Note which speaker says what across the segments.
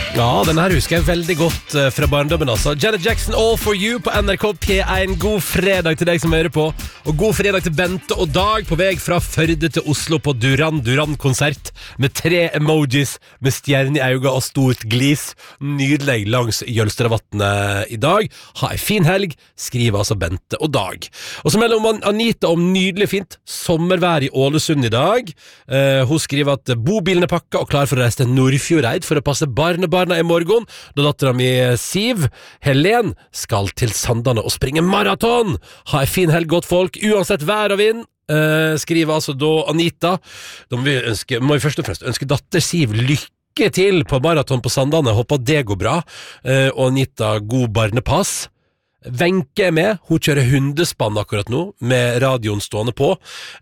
Speaker 1: Ja, den her husker jeg veldig godt fra barndommen altså. Janet Jackson, All For You på NRK P1. God fredag til deg som hører på. Og god fredag til Bente og Dag på vei fra Førde til Oslo på Duran Duran-konsert med 3 emojis med stjerne i øynene og stort glis. Nydelig langs Jølstravatnet i dag. Ha en fin helg, skriver altså Bente og Dag. Og så melder Anita om nydelig fint sommervær i Ålesund i dag. Hun skriver at bobilen er pakket og klar for å reise til Nordfjordeid for å passe barnebarna i morgen, da datteren min Siv, Helen, skal til Sandane og springe maraton. Ha en fin helg, godt folk, uansett vær og vind, skriver altså da Anita. Da må vi først og fremst ønske datter Siv lykke til på maraton på Sandane. Håper det går bra. Og Anita, god barnepass. Wenche er med, hun kjører hundespann akkurat nå, med radioen stående på.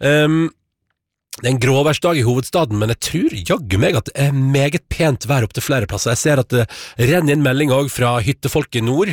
Speaker 1: Det er en gråværsdag i hovedstaden, men jeg tror jaggu meg at det er meget pent vær opp til flere plasser. Jeg ser at det renner inn melding også fra hyttefolk i nord,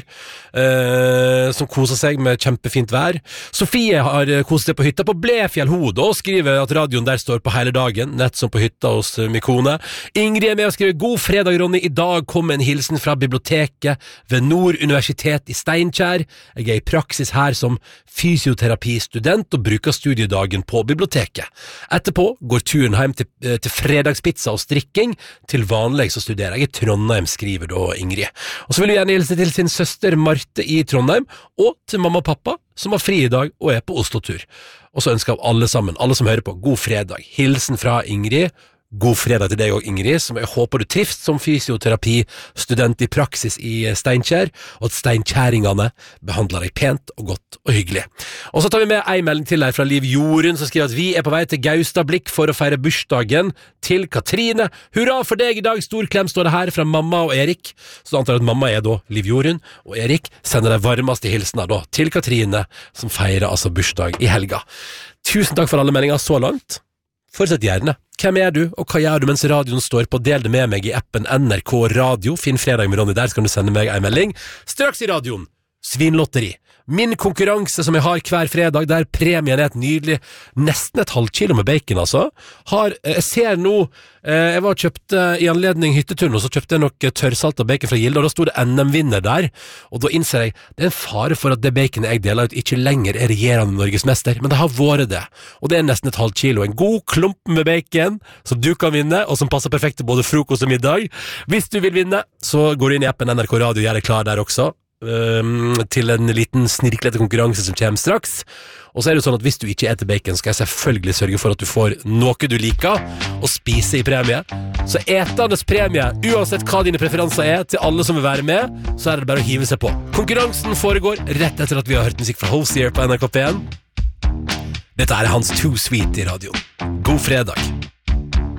Speaker 1: som koser seg med kjempefint vær. Sofie har koset seg på hytta på Blefjell Hode, og skriver at radioen der står på hele dagen, nett som på hytta hos Mikone. Ingrid er med og skriver, god fredag Ronny, i dag kom en hilsen fra biblioteket ved Nord Universitet i Steinkjer. Jeg er i praksis her som fysioterapistudent og bruker studiedagen på biblioteket. Etterpå går turen hjem til fredagspizza og strikking. Til vanlig så studerer jeg i Trondheim, skriver da Ingrid. Og så vil vi gjerne hilse til sin søster Marte i Trondheim, og til mamma og pappa, som har fri i dag og er på Oslo-tur. Og så ønsker jeg alle sammen, alle som hører på, god fredag. Hilsen fra Ingrid. God fredag til deg og Ingrid, som jeg håper du trives som fysioterapistudent i praksis i Steinkjer, og at steinkjæringene behandler deg pent og godt og hyggelig. Og så tar vi med en melding til her fra Liv Jorunn, som skriver at vi er på vei til Gaustablikk for å feire bursdagen til Katrine. Hurra for deg i dag, stor klem står det her fra mamma og Erik. Så antar jeg at mamma er da Liv Jorunn, og Erik sender de varmeste hilsene da til Katrine, som feirer altså bursdag i helga. Tusen takk for alle meldinger så langt. Fortsett gjerne. Hvem er du, og hva gjør du mens radioen står på? Del det med meg i appen NRK Radio. Finn fredag med Ronny, der skal du sende meg en melding. Straks i radioen, Svinlotteri. Min konkurranse som jeg har hver fredag, der premien er et nydelig, nesten et halvt kilo med bacon, altså. Jeg ser nå, jeg var kjøpte i anledning hytteturen, og så kjøpte jeg nok tørrsalt og bacon fra Gilde, og da stod det NM-vinner der, og da innser jeg, det er en fare for at det baconet jeg deler ut ikke lenger er regjerende Norgesmester, men det har vært det, og det er nesten et halvt kilo, en god klump med bacon, som du kan vinne, og som passer perfekt til både frokost og middag. Hvis du vil vinne, så går du inn i appen NRK Radio, gjør deg klar der også, til en liten snirklete konkurranse som kommer straks. Og så er det sånn at hvis du ikke eter bacon, skal jeg selvfølgelig sørge for at du får noe du liker å spise i premie. Så eternes premie, uansett hva dine preferanser er, til alle som vil være med, så er det bare å hive seg på. Konkurransen foregår rett etter at vi har hørt musikk fra Hosier på NRK P1. Dette er hans Too Sweet i radioen. God fredag.